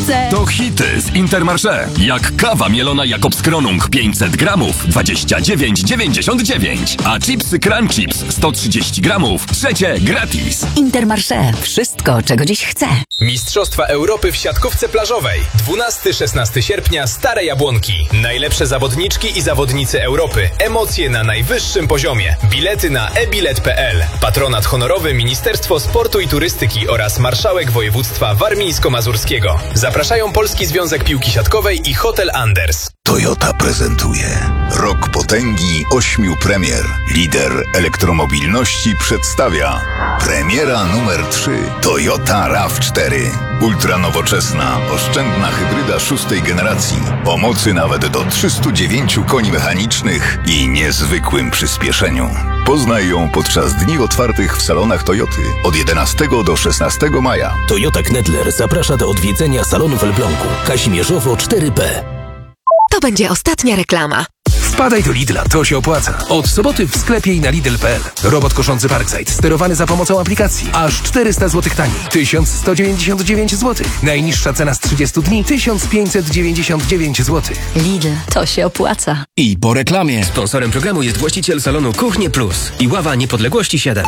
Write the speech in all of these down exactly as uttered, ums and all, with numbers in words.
chcę! To hity z Intermarché. Jak kawa mielona Jakobs Kronung pięćset gramów, dwadzieścia dziewięć dziewięćdziesiąt dziewięć. A chipsy Crunch Chips sto trzydzieści gramów, trzecie gratis. Intermarché. Wszystko, czego dziś chcę. Mistrzostwa Europy w siatkówce plażowej. dwunastego do szesnastego sierpnia Stare Jabłonki. Najlepsze zawodniczki i zawodnicy Europy. Emocje na najwyższym poziomie. Bilety na e bilet kropka p l. Patronat honorowy Ministerstwo Sportu i Turystyki oraz Marszałek Województwa Warmińsko-Mazurskiego. Zapraszają Polski Związek Piłki Siatkowej i Hotel Anders. Toyota prezentuje Rok Potęgi ośmiu premier. Lider elektromobilności przedstawia premiera numer trzy Toyota raw cztery. Ultranowoczesna, oszczędna hybryda szóstej generacji. O mocy nawet do trzystu dziewięciu koni mechanicznych i niezwykłym przyspieszeniu. Poznaj ją podczas dni otwartych w salonach Toyoty od jedenastego do szesnastego maja. Toyota Knedler zaprasza do odwiedzenia salonu w Elblągu. Kazimierzowo cztery B. To będzie ostatnia reklama. Wpadaj do Lidla, to się opłaca. Od soboty w sklepie i na lidl kropka p l. Robot koszący Parkside, sterowany za pomocą aplikacji. Aż czterysta złotych taniej. tysiąc sto dziewięćdziesiąt dziewięć złotych. Najniższa cena z trzydziestu dni tysiąc pięćset dziewięćdziesiąt dziewięć złotych. Lidl, to się opłaca. I po reklamie. Sponsorem programu jest właściciel salonu Kuchnie Plus i Ława Niepodległości siedem.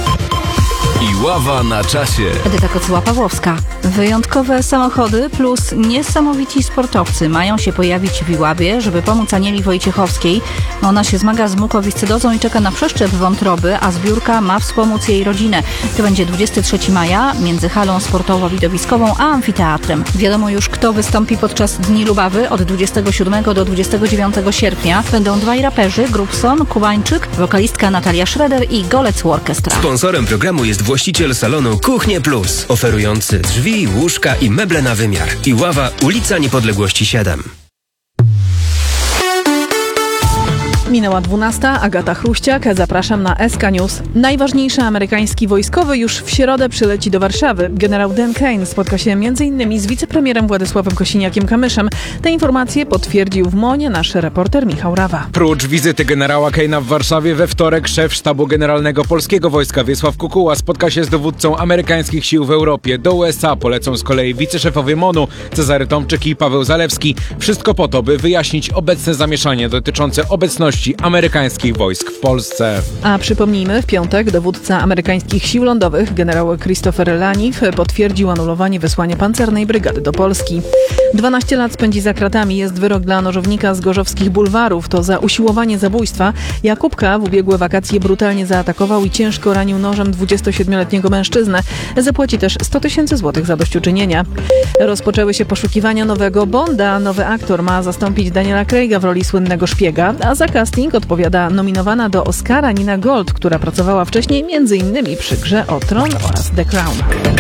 I ława na czasie. Edyta Kocuła-Pawłowska. Wyjątkowe samochody plus niesamowici sportowcy mają się pojawić w Iławie, żeby pomóc Anieli Wojciechowskiej. Ona się zmaga z mukowiscydozą i czeka na przeszczep wątroby, a zbiórka ma wspomóc jej rodzinę. To będzie dwudziestego trzeciego maja między halą sportowo-widowiskową a amfiteatrem. Wiadomo już, kto wystąpi podczas Dni Lubawy od dwudziestego siódmego do dwudziestego dziewiątego sierpnia. Będą dwaj raperzy, Grubson, Kubańczyk, wokalistka Natalia Schroeder i Golec Orchestra. Sponsorem programu jest właściciel salonu Kuchnie Plus, oferujący drzwi, łóżka i meble na wymiar. Iława, ulica Niepodległości siedem. Minęła dwunasta, Agata Chruściak, zapraszam na S K News. Najważniejszy amerykański wojskowy już w środę przyleci do Warszawy. Generał Dan Kane spotka się między innymi z wicepremierem Władysławem Kosiniakiem-Kamyszem. Te informacje potwierdził w Monie nasz reporter Michał Rawa. Prócz wizyty generała Kane'a w Warszawie we wtorek szef Sztabu Generalnego Polskiego Wojska Wiesław Kukuła spotka się z dowódcą amerykańskich sił w Europie. Do U S A polecą z kolei wiceszefowie MONU Cezary Tomczyk i Paweł Zalewski. Wszystko po to, by wyjaśnić obecne zamieszanie dotyczące obecności amerykańskich wojsk w Polsce. A przypomnijmy, w piątek dowódca amerykańskich sił lądowych generał Christopher Laniff potwierdził anulowanie wysłania pancernej brygady do Polski. dwanaście lat spędzi za kratami, jest wyrok dla nożownika z gorzowskich bulwarów. To za usiłowanie zabójstwa. Jakub K. w ubiegłe wakacje brutalnie zaatakował i ciężko ranił nożem dwudziestosiedmioletniego mężczyznę. Zapłaci też sto tysięcy złotych zadośćuczynienia. Rozpoczęły się poszukiwania nowego Bonda. Nowy aktor ma zastąpić Daniela Craiga w roli słynnego szpiega, a za casting odpowiada nominowana do Oscara Nina Gold, która pracowała wcześniej między innymi przy Grze o Tron oraz The Crown.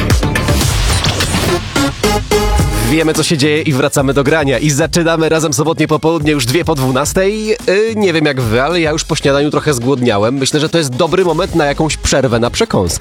Wiemy, co się dzieje i wracamy do grania. I zaczynamy razem sobotnie popołudnie już dwie po dwunastej. Yy, nie wiem jak wy, ale ja już po śniadaniu trochę zgłodniałem. Myślę, że to jest dobry moment na jakąś przerwę na przekąskę.